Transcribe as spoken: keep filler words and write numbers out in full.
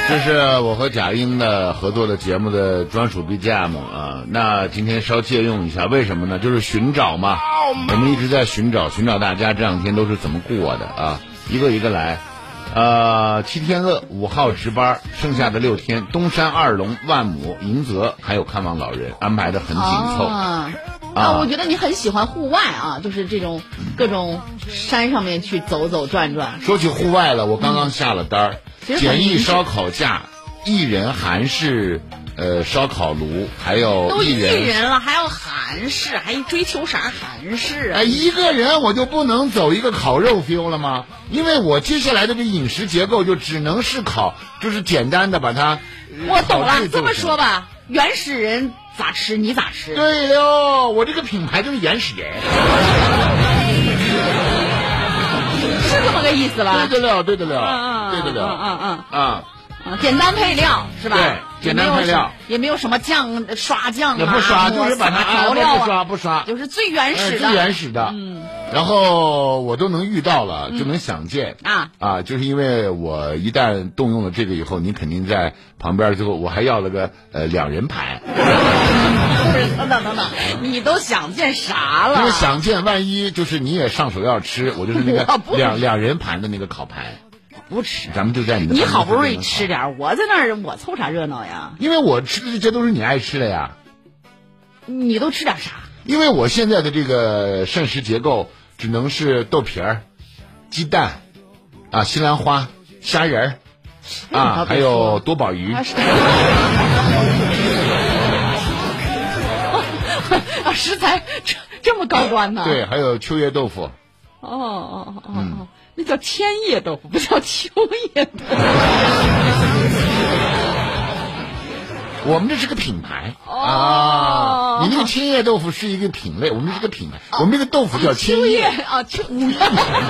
这是我和贾英的合作的节目的专属 B G M 啊。那今天稍借用一下，为什么呢？就是寻找嘛，我们一直在寻找，寻找大家这两天都是怎么过的啊，一个一个来。呃，七天乐五号值班，剩下的六天，东山、二龙、万亩、迎泽，还有看望老人，安排的很紧凑。 啊啊，我觉得你很喜欢户外啊，就是这种各种山上面去走走转转。 说起户外了，我刚刚下了单儿， 嗯、 简易烧烤架，一人韩式呃烧烤炉，还有都一人人了，还要韩式，还追求啥韩式啊？ 哎，一个人我就不能走一个烤肉 feel 了吗？因为我接下来的这饮食结构就只能是烤，就是简单的把它。 我懂了，这么说吧，原始人咋吃你咋吃。 对喽，我这个品牌就是原始人。 是这么个意思吧？ 对得了，对得了， 嗯对得了， 嗯嗯嗯啊。 简单配料是吧？ 对，简单配料， 也没有什么酱刷酱啊， 也不刷，就是把它调料啊， 不刷不刷， 就是最原始的， 最原始的。嗯，然后我都能遇到了，就能想见啊啊，就是因为我一旦动用了这个以后，你肯定在旁边，最后我还要了个呃两人盘。 不是，等等等等，你都想见啥了？ 因为想见，万一就是你也上手要吃，我就是那个两两人盘的那个烤盘。 不吃， 咱们就在你的。 你好不容易吃点，我在那儿我凑啥热闹呀？ 因为我吃的这些都是你爱吃的呀。 你都吃点啥？ 因为我现在的这个膳食结构只能是豆皮儿、鸡蛋啊、西兰花、虾仁儿啊，还有多宝鱼。啊， 食材这这么高端呢？ 对，还有秋叶豆腐。 哦哦哦哦，那叫千叶豆腐，不叫秋叶豆腐。 我们这是个品牌、 哦、 啊！你那个千叶豆腐是一个品类，我们这是个品牌，我们这个豆腐叫千叶啊，秋叶。